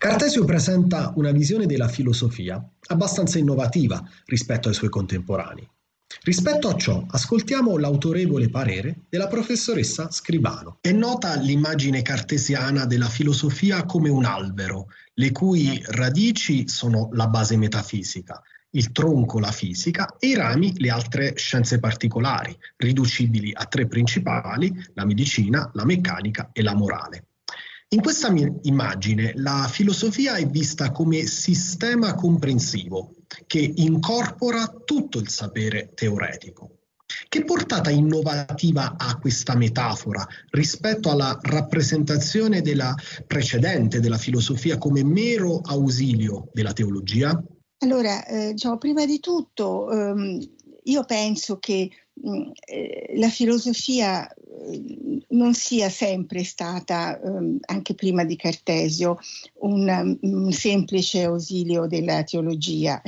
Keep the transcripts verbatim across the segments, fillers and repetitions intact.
Cartesio presenta una visione della filosofia abbastanza innovativa rispetto ai suoi contemporanei. Rispetto a ciò, ascoltiamo l'autorevole parere della professoressa Scribano. È nota l'immagine cartesiana della filosofia come un albero, le cui radici sono la base metafisica, il tronco la fisica e i rami le altre scienze particolari, riducibili a tre principali: la medicina, la meccanica e la morale. In questa mi- immagine la filosofia è vista come sistema comprensivo che incorpora tutto il sapere teoretico. Che portata innovativa ha questa metafora rispetto alla rappresentazione della precedente della filosofia come mero ausilio della teologia? Allora, eh, diciamo, prima di tutto, ehm, io penso che mh, eh, la filosofia eh, non sia sempre stata, ehm, anche prima di Cartesio, un, un semplice ausilio della teologia.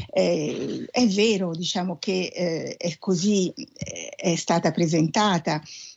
Eh, è vero, diciamo, che eh, è così, eh, è stata presentata.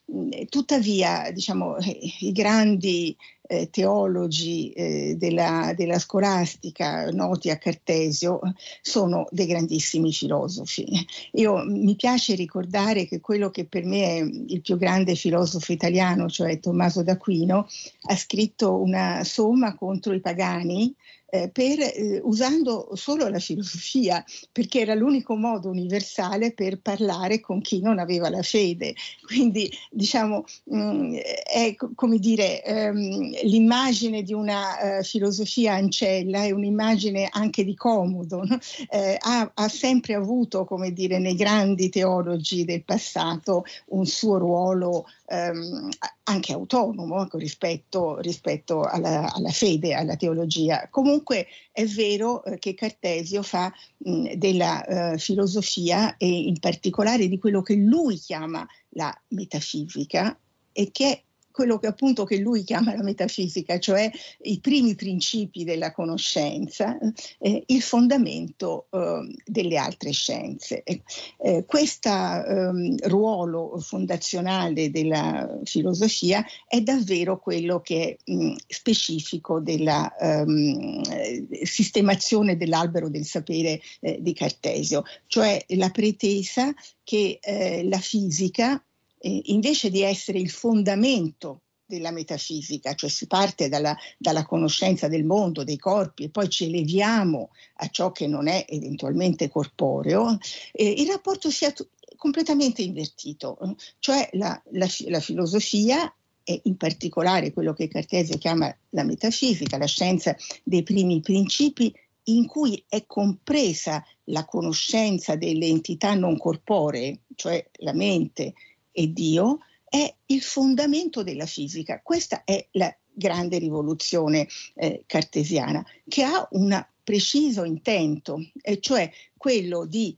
Tuttavia, diciamo, eh, i grandi eh, teologi eh, della, della scolastica noti a Cartesio sono dei grandissimi filosofi. Io mi piace ricordare che quello che per me è il più grande filosofo italiano, cioè Tommaso d'Aquino, ha scritto una somma contro i pagani eh, per, eh, usando solo la filosofia, perché era l'unico modo universale per parlare con chi non aveva la fede. Quindi, diciamo, mh, è come dire, ehm, l'immagine di una uh, filosofia ancella è un'immagine anche di comodo, no? eh, ha, ha sempre avuto, come dire, nei grandi teologi del passato un suo ruolo ehm, anche autonomo rispetto, rispetto alla, alla fede, alla teologia. Comunque è vero eh, che Cartesio fa mh, della uh, filosofia e in particolare di quello che lui chiama la metafisica, e che è quello che appunto che lui chiama la metafisica, cioè i primi principi della conoscenza, eh, il fondamento eh, delle altre scienze. Eh, questo eh, ruolo fondazionale della filosofia è davvero quello che è mh, specifico della um, sistemazione dell'albero del sapere eh, di Cartesio, cioè la pretesa che eh, la fisica, eh, invece di essere il fondamento della metafisica, cioè si parte dalla, dalla conoscenza del mondo, dei corpi, e poi ci eleviamo a ciò che non è eventualmente corporeo, eh, il rapporto sia t- completamente invertito, cioè la, la, la filosofia, e in particolare quello che Cartesio chiama la metafisica, la scienza dei primi principi, in cui è compresa la conoscenza delle entità non corporee, cioè la mente e Dio, è il fondamento della fisica. Questa è la grande rivoluzione eh, cartesiana, che ha un preciso intento, e cioè quello di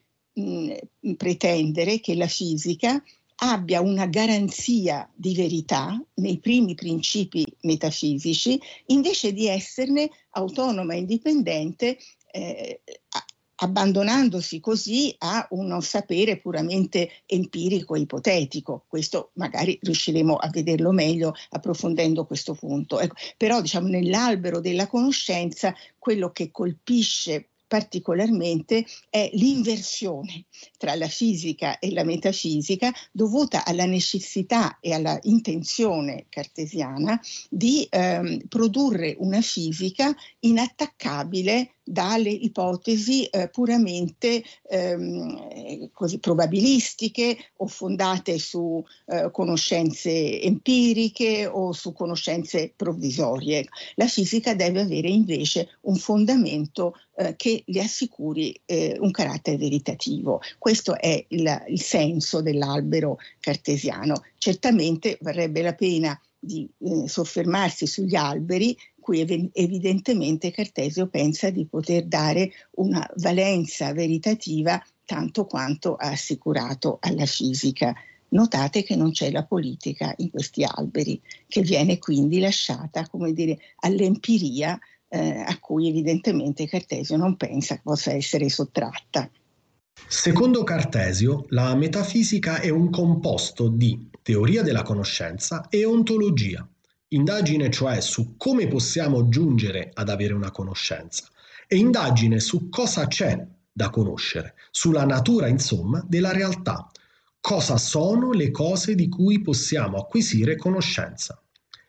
mh, pretendere che la fisica abbia una garanzia di verità nei primi principi metafisici, invece di esserne autonoma e indipendente, eh, abbandonandosi così a uno sapere puramente empirico e ipotetico. Questo magari riusciremo a vederlo meglio approfondendo questo punto. Ecco, però, diciamo, nell'albero della conoscenza quello che colpisce particolarmente è l'inversione tra la fisica e la metafisica, dovuta alla necessità e alla intenzione cartesiana di ehm, produrre una fisica inattaccabile dalle ipotesi eh, puramente ehm, così probabilistiche o fondate su eh, conoscenze empiriche o su conoscenze provvisorie. La fisica deve avere invece un fondamento eh, che gli assicuri eh, un carattere veritativo. Questo è il, il senso dell'albero cartesiano. Certamente varrebbe la pena di eh, soffermarsi sugli alberi, cui ev- evidentemente Cartesio pensa di poter dare una valenza veritativa tanto quanto ha assicurato alla fisica. Notate che non c'è la politica in questi alberi, che viene quindi lasciata, come dire, all'empiria eh, a cui evidentemente Cartesio non pensa possa essere sottratta. Secondo Cartesio, la metafisica è un composto di teoria della conoscenza e ontologia, indagine cioè su come possiamo giungere ad avere una conoscenza e indagine su cosa c'è da conoscere, sulla natura insomma della realtà, cosa sono le cose di cui possiamo acquisire conoscenza.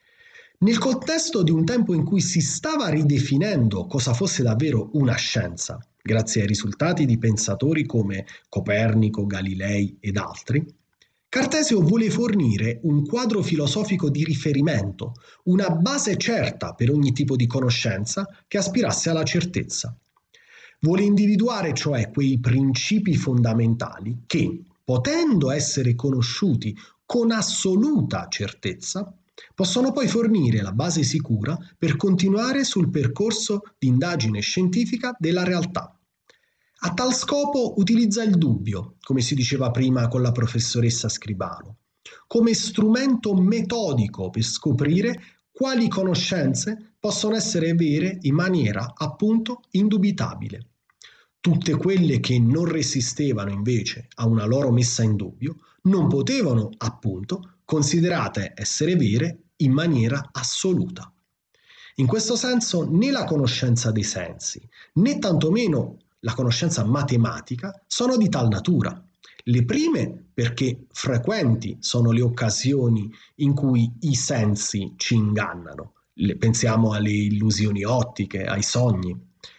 Nel contesto di un tempo in cui si stava ridefinendo cosa fosse davvero una scienza, grazie ai risultati di pensatori come Copernico, Galilei ed altri, Cartesio vuole fornire un quadro filosofico di riferimento, una base certa per ogni tipo di conoscenza che aspirasse alla certezza. Vuole individuare cioè quei principi fondamentali che, potendo essere conosciuti con assoluta certezza, possono poi fornire la base sicura per continuare sul percorso di indagine scientifica della realtà. A tal scopo utilizza il dubbio, come si diceva prima con la professoressa Scribano, come strumento metodico per scoprire quali conoscenze possono essere vere in maniera appunto indubitabile. Tutte quelle che non resistevano invece a una loro messa in dubbio non potevano appunto considerate essere vere in maniera assoluta. In questo senso né la conoscenza dei sensi, né tantomeno la conoscenza matematica sono di tal natura. Le prime perché frequenti sono le occasioni in cui i sensi ci ingannano. Le, pensiamo alle illusioni ottiche, ai sogni.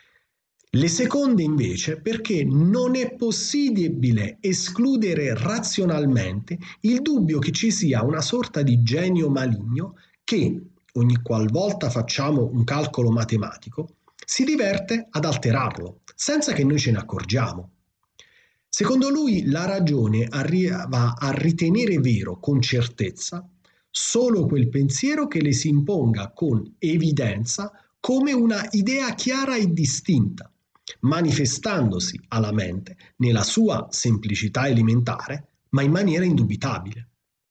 Le seconde invece perché non è possibile escludere razionalmente il dubbio che ci sia una sorta di genio maligno che, ogni qualvolta facciamo un calcolo matematico, si diverte ad alterarlo, senza che noi ce ne accorgiamo. Secondo lui la ragione arriva a ritenere vero con certezza solo quel pensiero che le si imponga con evidenza come una idea chiara e distinta, manifestandosi alla mente nella sua semplicità elementare, ma in maniera indubitabile.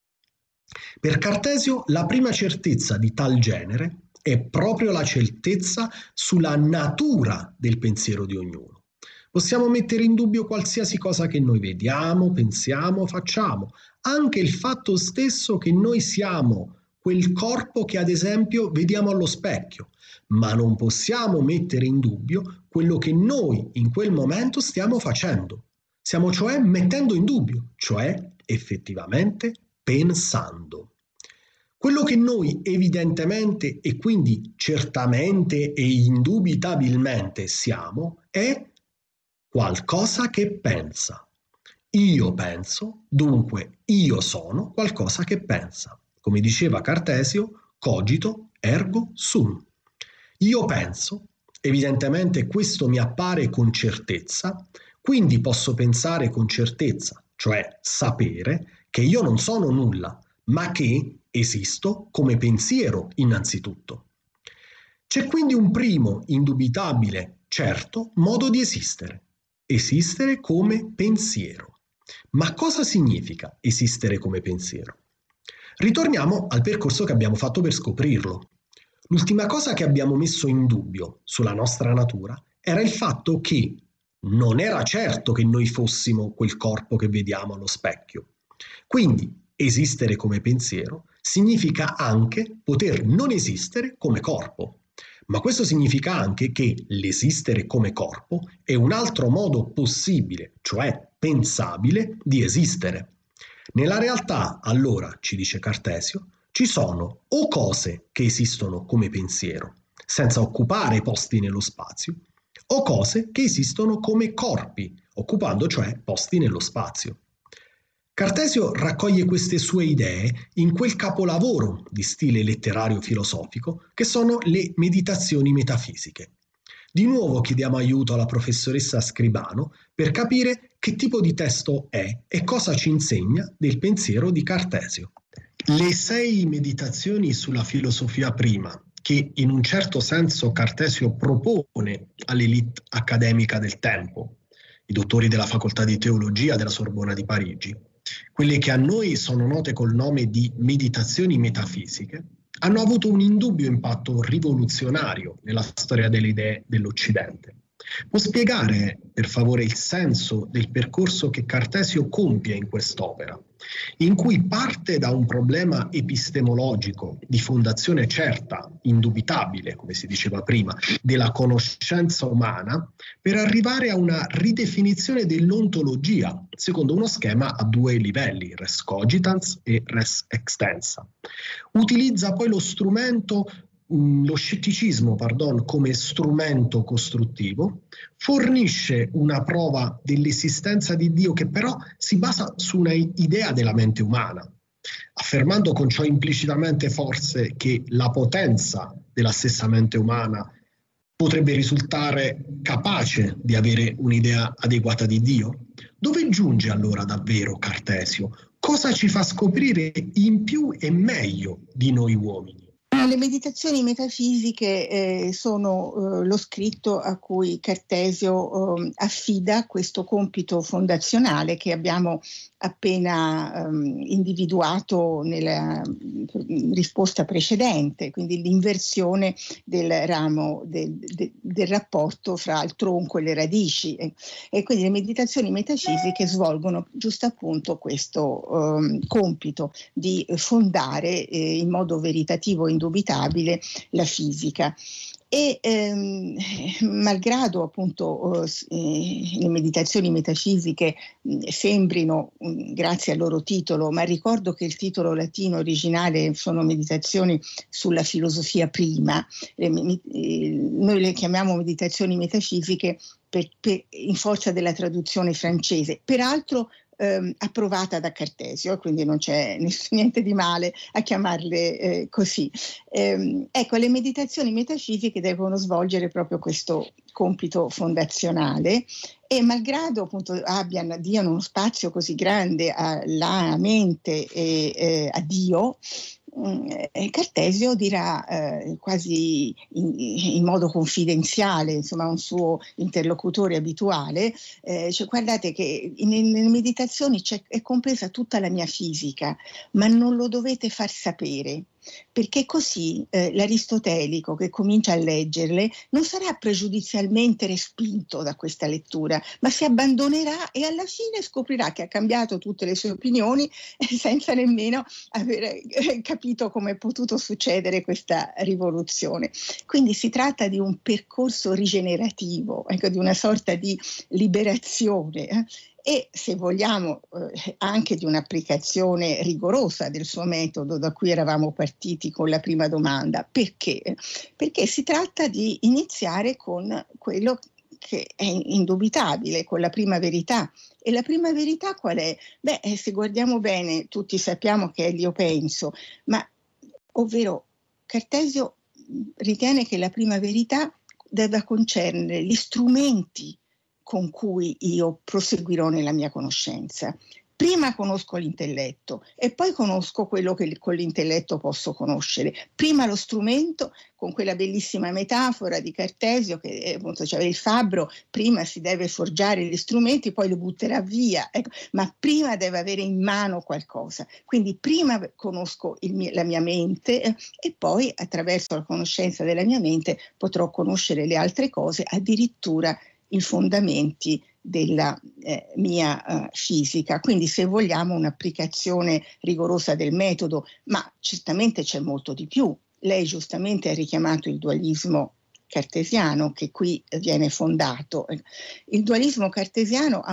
Per Cartesio la prima certezza di tal genere è proprio la certezza sulla natura del pensiero di ognuno. Possiamo mettere in dubbio qualsiasi cosa che noi vediamo, pensiamo, facciamo, anche il fatto stesso che noi siamo quel corpo che ad esempio vediamo allo specchio, ma non possiamo mettere in dubbio quello che noi in quel momento stiamo facendo. Stiamo cioè mettendo in dubbio, cioè effettivamente pensando. Quello che noi evidentemente e quindi certamente e indubitabilmente siamo è qualcosa che pensa. Io penso, dunque io sono qualcosa che pensa. Come diceva Cartesio, cogito ergo sum. Io penso, evidentemente questo mi appare con certezza, quindi posso pensare con certezza, cioè sapere che io non sono nulla, ma che esisto come pensiero innanzitutto. C'è quindi un primo, indubitabile, certo modo di esistere. Esistere come pensiero. Ma cosa significa esistere come pensiero? Ritorniamo al percorso che abbiamo fatto per scoprirlo. L'ultima cosa che abbiamo messo in dubbio sulla nostra natura era il fatto che non era certo che noi fossimo quel corpo che vediamo allo specchio. Quindi esistere come pensiero significa anche poter non esistere come corpo. Ma questo significa anche che l'esistere come corpo è un altro modo possibile, cioè pensabile, di esistere. Nella realtà, allora, ci dice Cartesio, ci sono o cose che esistono come pensiero, senza occupare posti nello spazio, o cose che esistono come corpi, occupando cioè posti nello spazio. Cartesio raccoglie queste sue idee in quel capolavoro di stile letterario filosofico che sono le Meditazioni metafisiche. Di nuovo chiediamo aiuto alla professoressa Scribano per capire che tipo di testo è e cosa ci insegna del pensiero di Cartesio. Le sei meditazioni sulla filosofia prima, che in un certo senso Cartesio propone all'elite accademica del tempo, i dottori della facoltà di teologia della Sorbona di Parigi, quelle che a noi sono note col nome di meditazioni metafisiche, hanno avuto un indubbio impatto rivoluzionario nella storia delle idee dell'Occidente. Può spiegare, per favore, il senso del percorso che Cartesio compie in quest'opera, in cui parte da un problema epistemologico di fondazione certa, indubitabile, come si diceva prima, della conoscenza umana, per arrivare a una ridefinizione dell'ontologia, secondo uno schema a due livelli, res cogitans e res extensa. Utilizza poi lo strumento lo scetticismo, pardon, come strumento costruttivo, fornisce una prova dell'esistenza di Dio che però si basa su una idea della mente umana, affermando con ciò implicitamente forse che la potenza della stessa mente umana potrebbe risultare capace di avere un'idea adeguata di Dio. Dove giunge allora davvero Cartesio? Cosa ci fa scoprire in più e meglio di noi uomini? Le meditazioni metafisiche eh, sono eh, lo scritto a cui Cartesio eh, affida questo compito fondazionale che abbiamo appena um, individuato nella risposta precedente, quindi l'inversione del ramo del, del, del rapporto fra il tronco e le radici. E, e quindi le meditazioni metafisiche svolgono giusto appunto questo um, compito di fondare eh, in modo veritativo e indubitabile la fisica. E ehm, malgrado appunto eh, le meditazioni metafisiche mh, sembrino, mh, grazie al loro titolo, ma ricordo che il titolo latino originale sono meditazioni sulla filosofia prima, le, eh, noi le chiamiamo meditazioni metafisiche per, per, in forza della traduzione francese, peraltro ehm, approvata da Cartesio, quindi non c'è niente di male a chiamarle eh, così. Ehm, ecco, le meditazioni metafisiche devono svolgere proprio questo compito fondazionale e malgrado appunto abbiano, diano uno spazio così grande alla mente e eh, a Dio, eh, Cartesio dirà eh, quasi in, in modo confidenziale, insomma, a un suo interlocutore abituale, eh, cioè guardate che nelle meditazioni c'è, è compresa tutta la mia fisica, ma non lo dovete far sapere, perché così eh, l'aristotelico che comincia a leggerle non sarà pregiudizialmente respinto da questa lettura, ma si abbandonerà e alla fine scoprirà che ha cambiato tutte le sue opinioni senza nemmeno aver eh, capito come è potuto succedere questa rivoluzione. Quindi si tratta di un percorso rigenerativo, ecco, di una sorta di liberazione eh? E se vogliamo eh, anche di un'applicazione rigorosa del suo metodo, da cui eravamo partiti con la prima domanda. Perché? Perché si tratta di iniziare con quello che è indubitabile, con la prima verità. E la prima verità qual è? Beh, se guardiamo bene, tutti sappiamo che è l'io penso, ma ovvero Cartesio ritiene che la prima verità debba concernere gli strumenti con cui io proseguirò nella mia conoscenza. Prima conosco l'intelletto e poi conosco quello che con l'intelletto posso conoscere. Prima lo strumento, con quella bellissima metafora di Cartesio che appunto c'aveva il fabbro, prima si deve forgiare gli strumenti, poi lo butterà via, ecco, ma prima deve avere in mano qualcosa. Quindi prima conosco il mio, la mia mente eh, e poi attraverso la conoscenza della mia mente potrò conoscere le altre cose, addirittura i fondamenti della eh, mia uh, fisica. Quindi se vogliamo un'applicazione rigorosa del metodo, ma certamente c'è molto di più. Lei giustamente ha richiamato il dualismo cartesiano che qui viene fondato. Il dualismo cartesiano